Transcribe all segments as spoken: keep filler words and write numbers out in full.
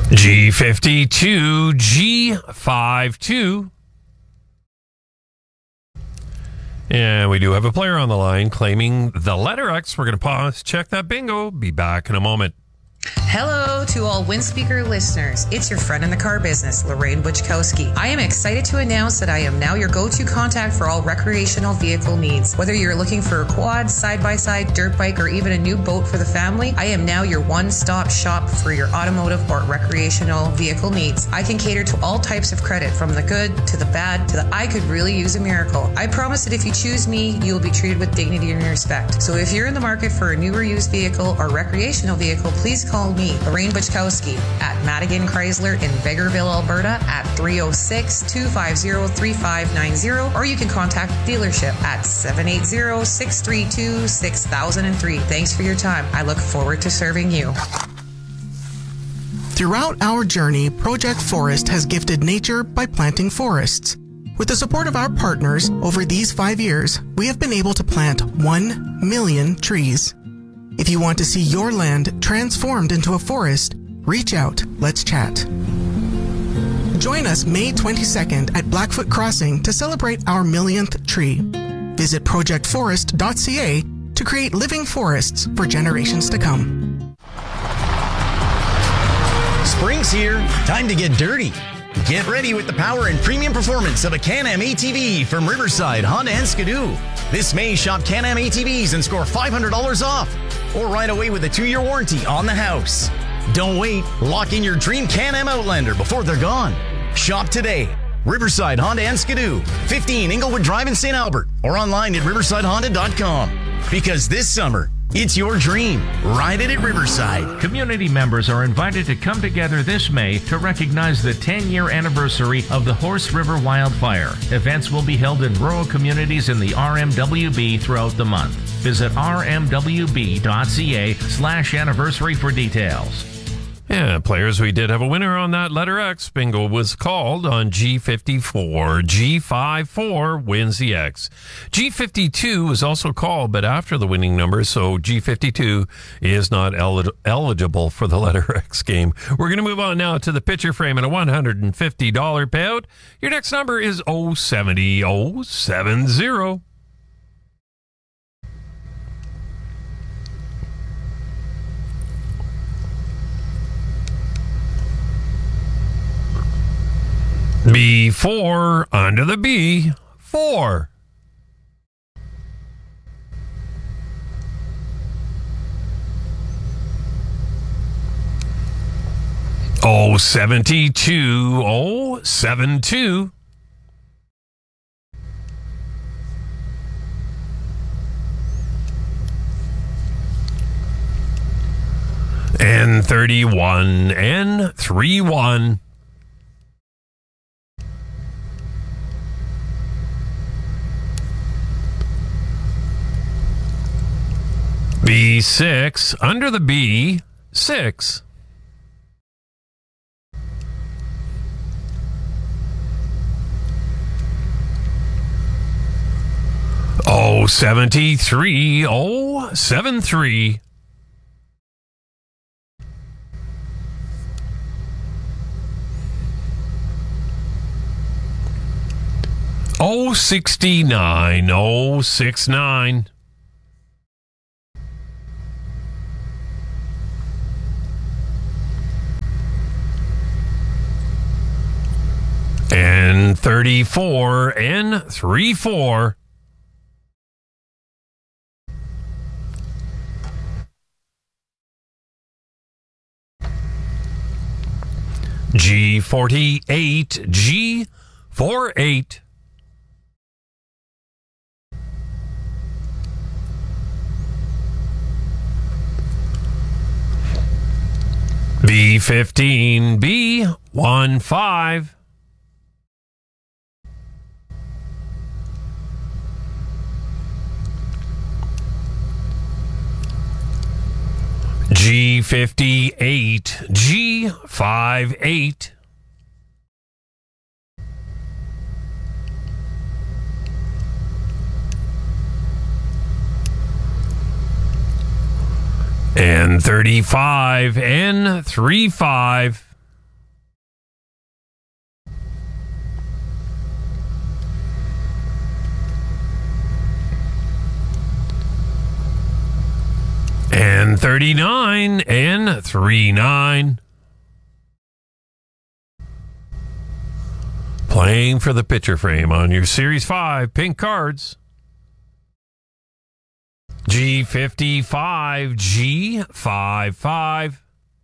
G fifty-two, G fifty-two. And we do have a player on the line claiming the letter X. We're going to pause, check that bingo. Be back in a moment. Hello to all Windspeaker listeners. It's your friend in the car business, Lorraine Buchkowski. I am excited to announce that I am now your go-to contact for all recreational vehicle needs. Whether you're looking for a quad, side-by-side, dirt bike, or even a new boat for the family, I am now your one-stop shop for your automotive or recreational vehicle needs. I can cater to all types of credit, from the good to the bad to the I could really use a miracle. I promise that if you choose me, you will be treated with dignity and respect. So if you're in the market for a new or used vehicle or recreational vehicle, please call me, Lorraine Buchkowski, at Madigan Chrysler in Vegreville, Alberta at three oh six, two five zero, three five nine zero, or you can contact the dealership at seven eight zero, six three two, six thousand three. Thanks for your time. I look forward to serving you. Throughout our journey, Project Forest has gifted nature by planting forests. With the support of our partners, over these five years, we have been able to plant one million trees. If you want to see your land transformed into a forest, reach out. Let's chat. Join us May twenty-second at Blackfoot Crossing to celebrate our millionth tree. Visit project forest dot c a to create living forests for generations to come. Spring's here. Time to get dirty. Get ready with the power and premium performance of a Can-Am A T V from Riverside Honda and Skidoo. This May, shop Can-Am A T Vs and score five hundred dollars off. Or ride away with a two-year warranty on the house. Don't wait. Lock in your dream Can-Am Outlander before they're gone. Shop today. Riverside Honda and Skidoo, fifteen Inglewood Drive in Saint Albert, or online at riverside honda dot com. Because this summer, it's your dream. Ride it at Riverside. Community members are invited to come together this May to recognize the ten-year anniversary of the Horse River wildfire. Events will be held in rural communities in the R M W B throughout the month. Visit r m w b dot c a slash anniversary for details. Yeah, players, we did have a winner on that letter X. Bingo was called on G fifty-four. G fifty-four wins the X. G fifty-two was also called, but after the winning number, so G fifty-two is not el- eligible for the letter X game. We're going to move on now to the picture frame and a one hundred fifty dollars payout. Your next number is oh seventy oh seventy. B four, under the B, four. Oh, seventy-two, oh, seven two. N thirty-one, N thirty-one. B six, under the B, six. Oh, seventy-three, oh, seven three. Oh, sixty-nine, oh, six nine. N thirty-four, N thirty-four. G forty-eight, G forty-eight. B fifteen, B fifteen. G fifty-eight, G fifty-eight. N thirty-five, N thirty-five. And thirty-nine and three nine. Playing for the picture frame on your Series five pink cards. G fifty-five, G fifty-five.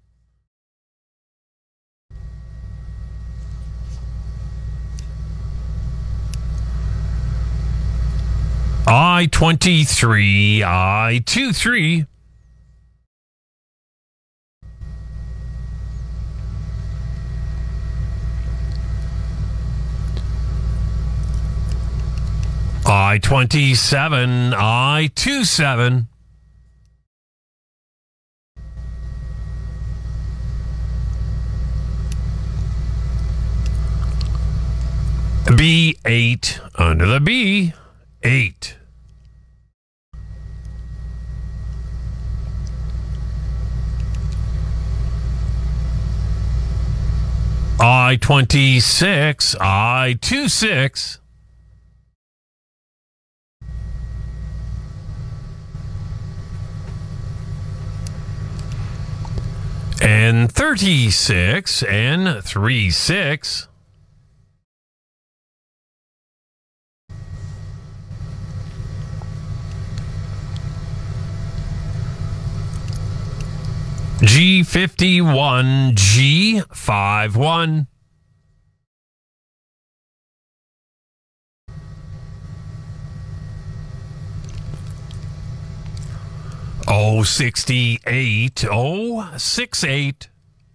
I twenty-three, I twenty-three. I twenty-seven, I twenty-seven. B eight, under the B, eight. I twenty-six, I twenty-six. And thirty-six and thirty-six. G fifty-one, G fifty-one. Oh, sixty-eight, oh, sixty-eight.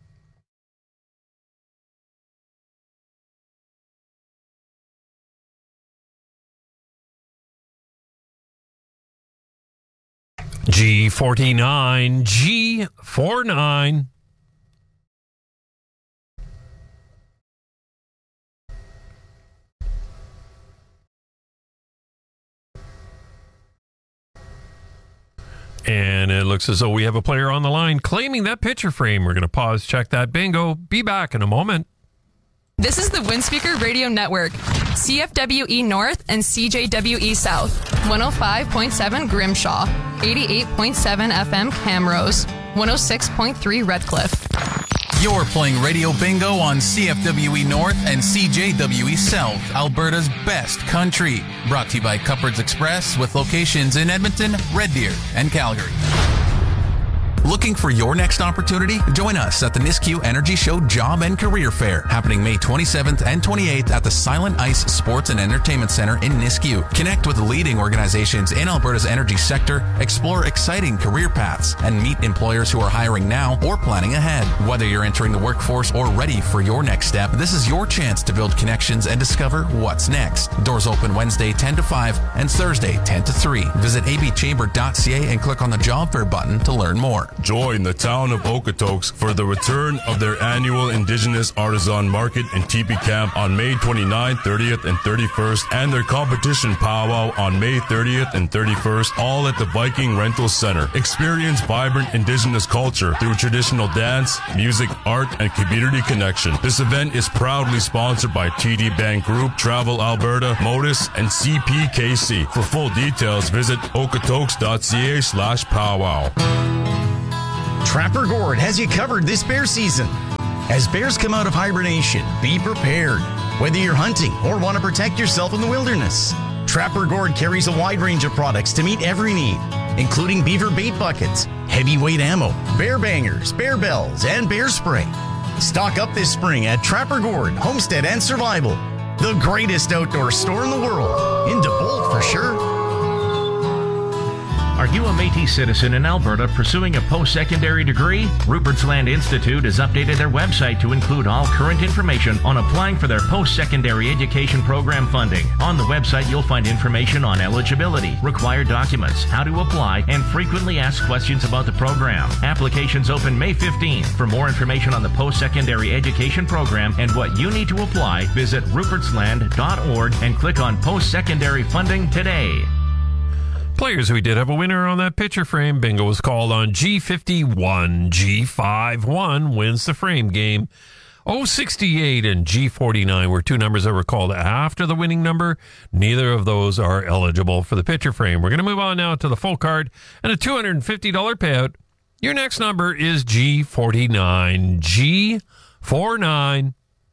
G forty-nine, G forty-nine. And it looks as though we have a player on the line claiming that picture frame. We're going to pause, check that bingo. Be back in a moment. This is the Windspeaker Radio Network, C F W E North and C J W E South, one oh five point seven Grimshaw, eighty-eight point seven F M Camrose, one oh six point three Redcliffe. You're playing Radio Bingo on C F W E North and C J W E South, Alberta's best country. Brought to you by Cupboards Express with locations in Edmonton, Red Deer, and Calgary. Looking for your next opportunity? Join us at the Nisku Energy Show Job and Career Fair, happening May twenty-seventh and twenty-eighth at the Silent Ice Sports and Entertainment Center in Nisku. Connect with leading organizations in Alberta's energy sector, explore exciting career paths, and meet employers who are hiring now or planning ahead. Whether you're entering the workforce or ready for your next step, this is your chance to build connections and discover what's next. Doors open Wednesday ten to five and Thursday ten to three. Visit a b chamber dot c a and click on the Job Fair button to learn more. Join the town of Okotoks for the return of their annual Indigenous Artisan Market and Teepee Camp on May twenty-ninth, thirtieth, and thirty-first, and their competition powwow on May thirtieth and thirty-first, all at the Viking Rental Center. Experience vibrant Indigenous culture through traditional dance, music, art, and community connection. This event is proudly sponsored by T D Bank Group, Travel Alberta, Modus, and C P K C. For full details, visit okotoks dot c a slash powwow. Trapper Gourd has you covered this bear season. As bears come out of hibernation, be prepared. Whether you're hunting or want to protect yourself in the wilderness, Trapper Gourd carries a wide range of products to meet every need, including beaver bait buckets, heavyweight ammo, bear bangers, bear bells, and bear spray. Stock up this spring at Trapper Gourd, Homestead and Survival, the greatest outdoor store in the world. In DeBolt for sure. Are you a Métis citizen in Alberta pursuing a post-secondary degree? Rupert's Land Institute has updated their website to include all current information on applying for their post-secondary education program funding. On the website, you'll find information on eligibility, required documents, how to apply, and frequently asked questions about the program. Applications open May fifteenth. For more information on the post-secondary education program and what you need to apply, visit ruperts land dot org and click on post-secondary funding today. Players, we did have a winner on that picture frame. Bingo was called on G fifty-one. G fifty-one wins the frame game oh sixty-eight and G forty-nine were two numbers that were called after the winning number. Neither of those are eligible for the picture frame. We're going to move on now to the full card and a two hundred fifty dollars payout. Your next number is G forty-nine. G forty-nine.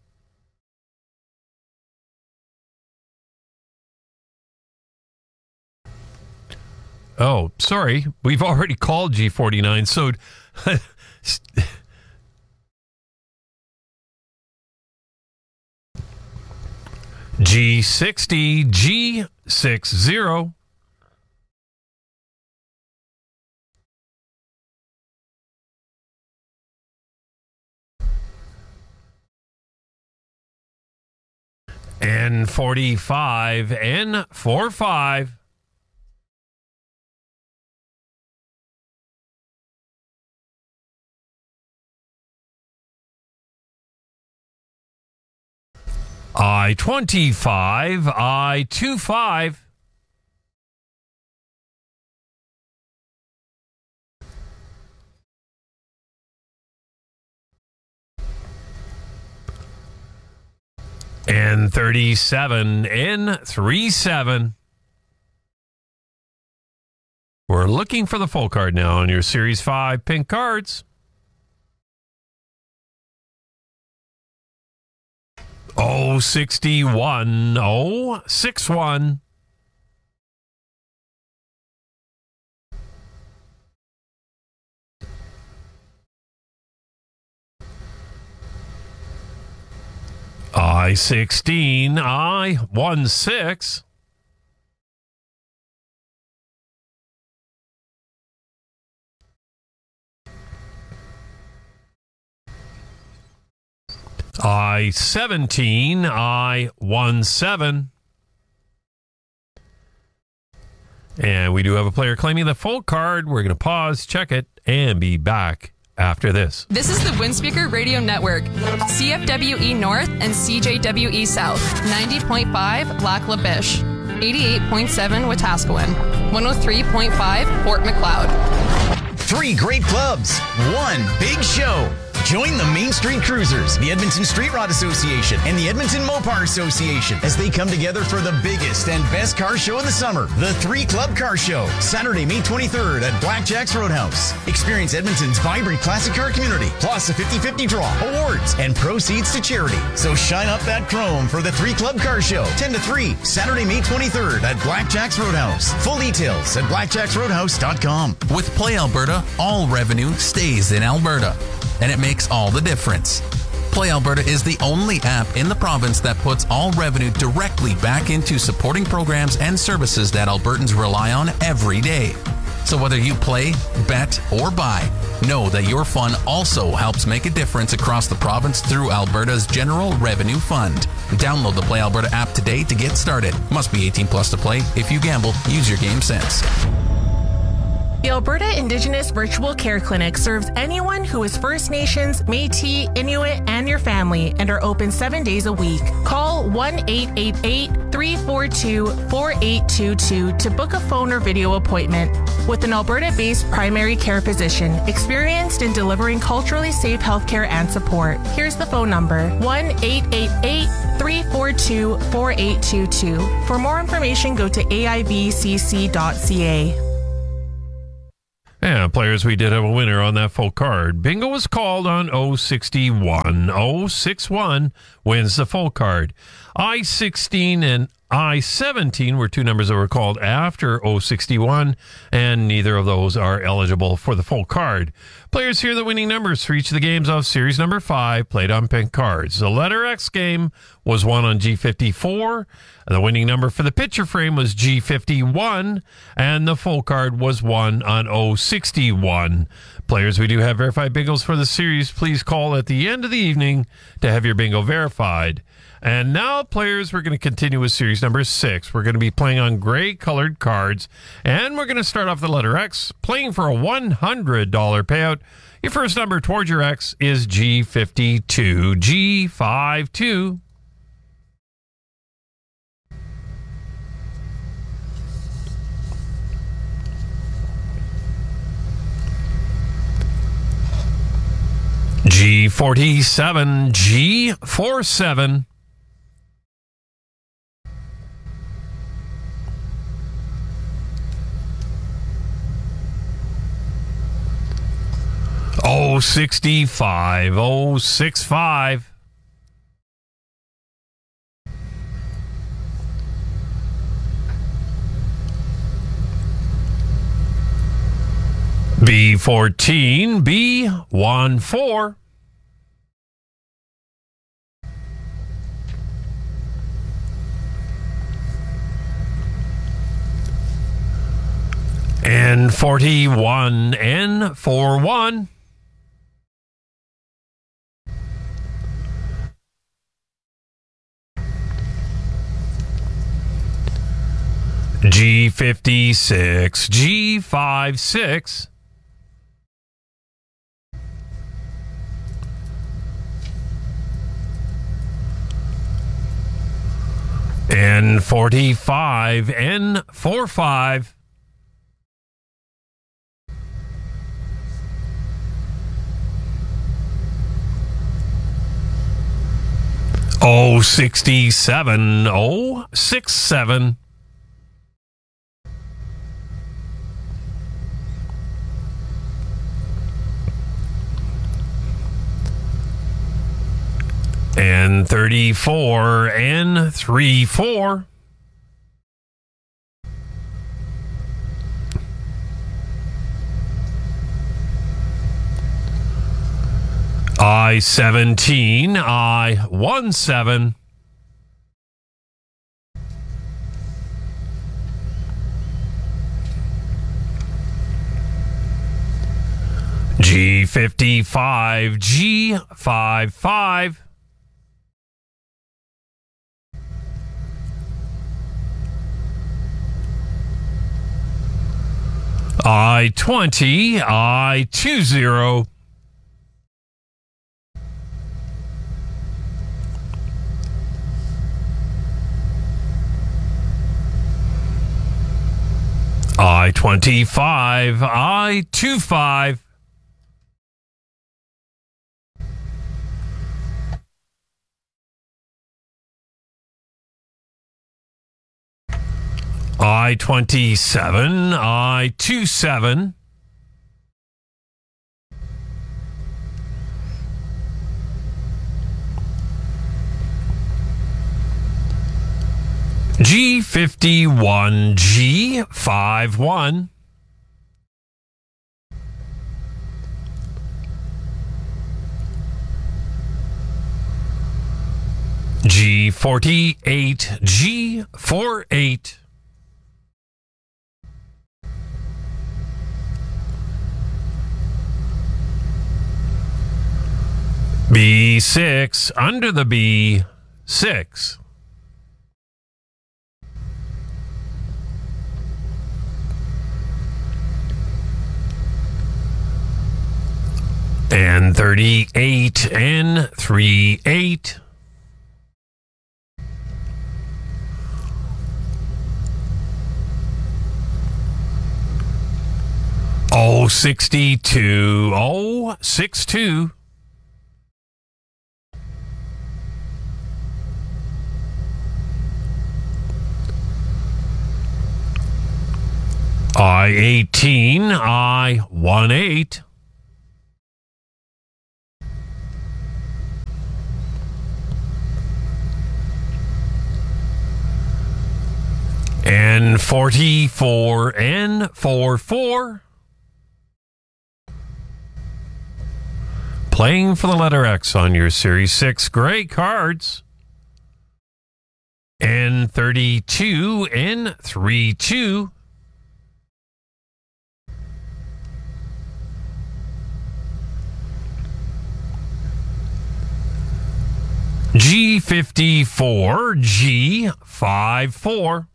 Oh, sorry. We've already called G forty-nine. So G sixty, G sixty. N forty-five, N forty-five. I twenty-five, I twenty-five. N thirty-seven, N thirty-seven. We're looking for the full card now on your Series five pink cards. oh sixty-one, oh sixty-one. I sixteen, I sixteen. I seventeen, I seventeen. And we do have a player claiming the full card. We're going to pause, check it, and be back after this. This is the Windspeaker Radio Network. C F W E North and C J W E South. ninety point five Lac La Biche. eighty-eight point seven Wetaskiwin. one oh three point five Fort Macleod. Three great clubs, one big show. Join the Main Street Cruisers, the Edmonton Street Rod Association, and the Edmonton Mopar Association as they come together for the biggest and best car show of the summer, the Three Club Car Show, Saturday, May twenty-third at Blackjack's Roadhouse. Experience Edmonton's vibrant classic car community, plus a fifty-fifty draw, awards, and proceeds to charity. So shine up that chrome for the Three Club Car Show, ten to three, Saturday, May twenty-third at Blackjack's Roadhouse. Full details at blackjacks roadhouse dot com. With Play Alberta, all revenue stays in Alberta, and it makes all the difference. Play Alberta is the only app in the province that puts all revenue directly back into supporting programs and services that Albertans rely on every day. So whether you play, bet, or buy, know that your fun also helps make a difference across the province through Alberta's General Revenue Fund. Download the Play Alberta app today to get started. Must be eighteen plus to play. If you gamble, use your game sense. The Alberta Indigenous Virtual Care Clinic serves anyone who is First Nations, Métis, Inuit, and your family, and are open seven days a week. Call one eight eight eight, three four two, four eight two two to book a phone or video appointment with an Alberta-based primary care physician experienced in delivering culturally safe healthcare and support. Here's the phone number, one eight eight eight, three four two, four eight two two. For more information, go to A I V C C dot C A. Yeah, players, we did have a winner on that full card. Bingo was called on oh sixty-one. oh sixty-one wins the full card. I sixteen and I seventeen were two numbers that were called after oh sixty-one, and neither of those are eligible for the full card. Players, here are the winning numbers for each of the games of Series number five, played on pink cards. The letter X game was won on G fifty-four. The winning number for the picture frame was G fifty-one, and the full card was won on oh sixty-one. Players, we do have verified bingos for the series. Please call at the end of the evening to have your bingo verified. And now, players, we're going to continue with series number six. We're going to be playing on gray-colored cards, and we're going to start off the letter X, playing for a one hundred dollars payout. Your first number towards your X is G fifty-two. G fifty-two. G G forty-seven, G forty-seven. Oh, sixty-five, oh, sixty-five. B fourteen, B fourteen. N forty-one, N forty-one. G fifty-six, G fifty-six. N forty-five, N forty-five. Oh, sixty-seven, oh, sixty-seven. And thirty-four, and thirty-four. I seventeen, I seventeen. G fifty-five, G fifty-five. I twenty, I twenty. I twenty-five, I twenty-five. I twenty-seven, I twenty-seven. G fifty-one, G fifty-one. G forty-eight, G forty-eight. B six, under the B, six. And thirty-eight, and thirty-eight. Oh, sixty-two, oh, sixty-two. I eighteen, I eighteen. And forty-four, and forty-four. Playing for the letter X on your Series six gray cards. And thirty-two, and thirty-two. G fifty-four, G fifty-four.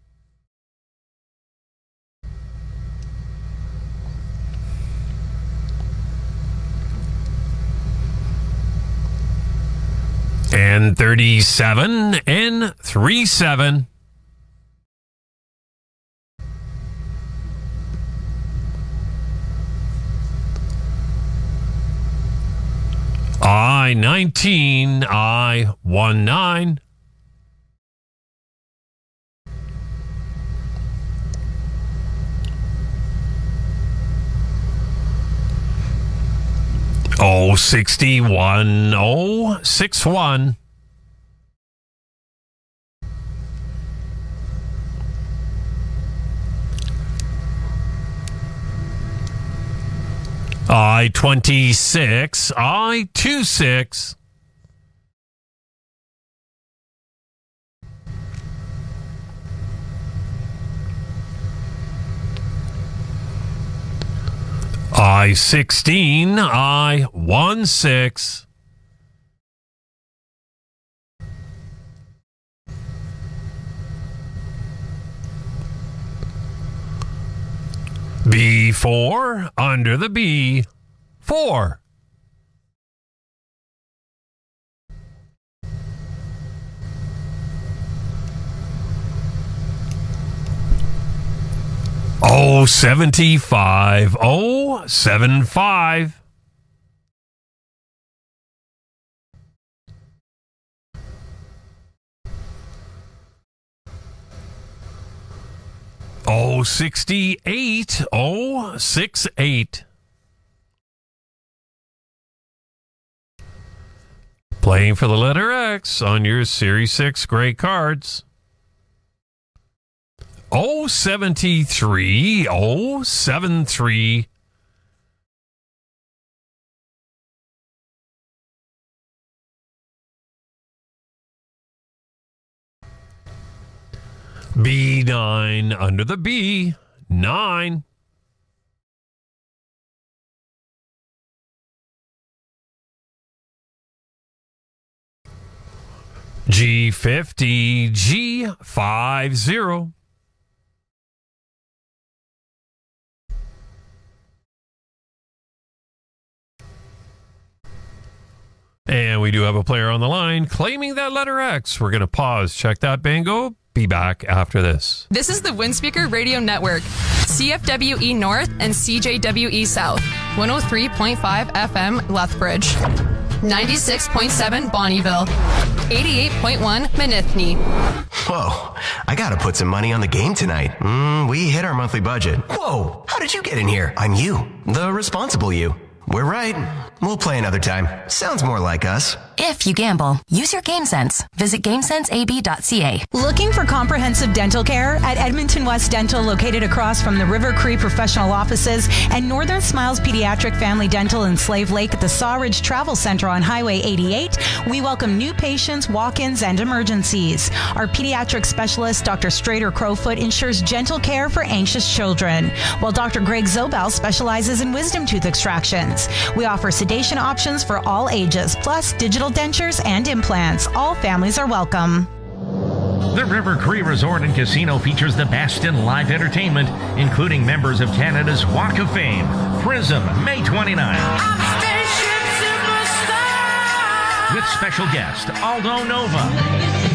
And thirty-seven, and thirty-seven. I nineteen, I nineteen. Oh, sixty-one, oh, sixty-one. I twenty-six, I twenty-six. I sixteen, I sixteen. B four, under the B, four. Oh, seventy-five, oh, seventy-five. Oh, sixty-eight, oh, sixty-eight. Playing for the letter X on your Series six gray cards. Oh, seventy-three, oh, seventy-three. B nine, under the B, nine. G fifty, G fifty. And we do have a player on the line claiming that letter X. We're going to pause, check that bingo. Be back after this. This is the Windspeaker Radio Network, C F W E North and C J W E South, one oh three point five F M Lethbridge, ninety-six point seven Bonnyville, eighty-eight point one Manithne. Whoa, I gotta put some money on the game tonight. Mm, we hit our monthly budget. Whoa, how did you get in here? I'm you, the responsible you. We're right. We'll play another time. Sounds more like us. If you gamble, use your GameSense. Visit gamesense a b dot c a. Looking for comprehensive dental care? At Edmonton West Dental, located across from the River Cree Professional Offices and Northern Smiles Pediatric Family Dental in Slave Lake at the Sawridge Travel Center on Highway eighty-eight, we welcome new patients, walk-ins, and emergencies. Our pediatric specialist, Doctor Strader Crowfoot, ensures gentle care for anxious children, while Doctor Greg Zobel specializes in wisdom tooth extractions. We offer sedation options for all ages, plus digital dentures and implants. All families are welcome. The River Cree Resort and Casino features the best in live entertainment, including members of Canada's Walk of Fame, Prism, May twenty-ninth. With special guest, Aldo Nova.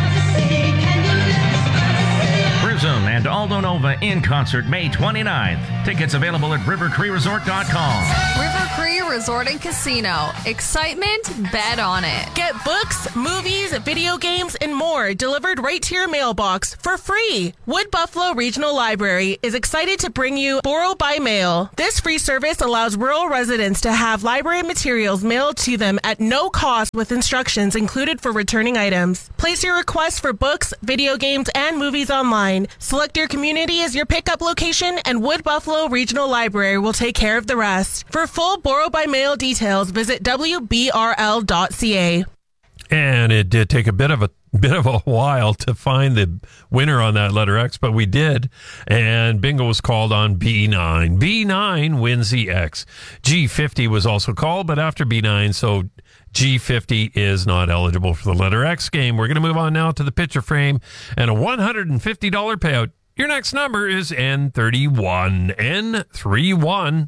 Prism and Aldo Nova in concert May twenty-ninth. Tickets available at river cree resort dot com. River Cree Resort and Casino. Excitement, bet on it. Get books, movies, video games, and more delivered right to your mailbox for free. Wood Buffalo Regional Library is excited to bring you Borrow by Mail. This free service allows rural residents to have library materials mailed to them at no cost with instructions included for returning items. Place your request for books, video games, and movies online. Select your community as your pickup location, and Wood Buffalo Regional Library will take care of the rest. For full Borrow by Mail details, visit w b r l dot c a. And it did take a bit of a bit of a while to find the winner on that letter X, but we did. And bingo was called on B nine. B nine wins the X. G fifty was also called, but after B nine, so G fifty is not eligible for the letter X game. We're going to move on now to the picture frame and a one hundred fifty dollars payout. Your next number is N thirty-one. N thirty-one.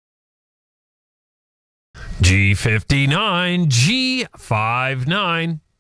G fifty-nine, G fifty-nine.